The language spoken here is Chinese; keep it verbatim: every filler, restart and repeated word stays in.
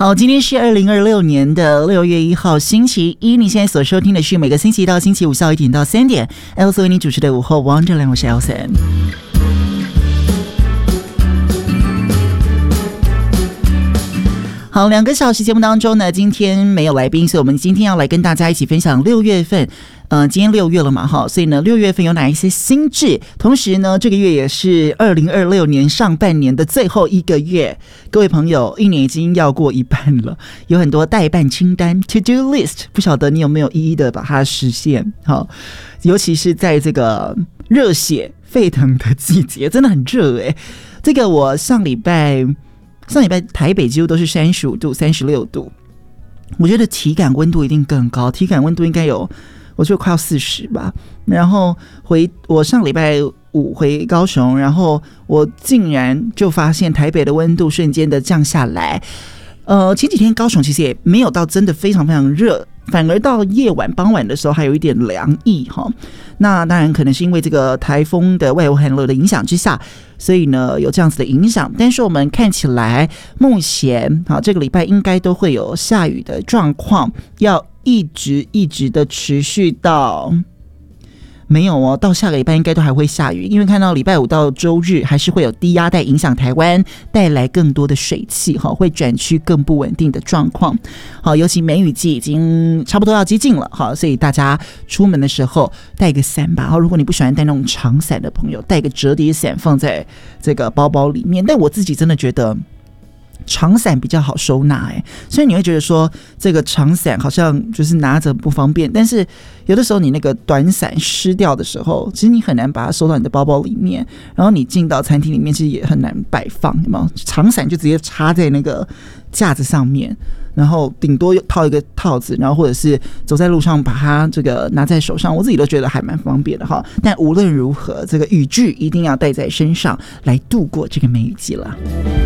好，今天是二零二六年的六月一号，星期一。你现在所收听的是每个星期一到星期五下午一点到三点 ，Elsa 为你主持的午后 Wonderland， 我是 Elsa。好，两个小时节目当中呢，今天没有来宾，所以我们今天要来跟大家一起分享六月份。呃，今天六月了嘛，哈，所以呢，六月份有哪一些新制？同时呢，这个月也是二零二六年上半年的最后一个月。各位朋友，一年已经要过一半了，有很多待办清单 （to do list）， 不晓得你有没有一一的把它实现？好，尤其是在这个热血沸腾的季节，真的很热哎、欸。这个我上礼拜上礼拜台北几乎都是三十五度、三十六度，我觉得体感温度一定更高，体感温度应该有。我就快要四十吧，然后回我上礼拜五回高雄，然后我竟然就发现台北的温度瞬间的降下来。呃，前几天高雄其实也没有到真的非常非常热，反而到夜晚傍晚的时候还有一点凉意哈。那当然可能是因为这个台风的外围环流的影响之下，所以呢有这样子的影响。但是我们看起来目前好这个礼拜应该都会有下雨的状况，要一直一直的持续到没有哦，到下个礼拜应该都还会下雨，因为看到礼拜五到周日还是会有低压带影响台湾，带来更多的水汽，会转趋更不稳定的状况。好，尤其梅雨季已经差不多要接近了，好，所以大家出门的时候带个伞吧。如果你不喜欢带那种长伞的朋友，带个折叠伞放在这个包包里面。但我自己真的觉得长伞比较好收纳哎，所以你会觉得说这个长伞好像就是拿着不方便，但是有的时候你那个短伞湿掉的时候，其实你很难把它收到你的包包里面，然后你进到餐厅里面其实也很难摆放，有没有？长伞就直接插在那个架子上面，然后顶多套一个套子，然后或者是走在路上把它这个拿在手上，我自己都觉得还蛮方便的哈。但无论如何，这个雨具一定要带在身上来度过这个梅雨季了。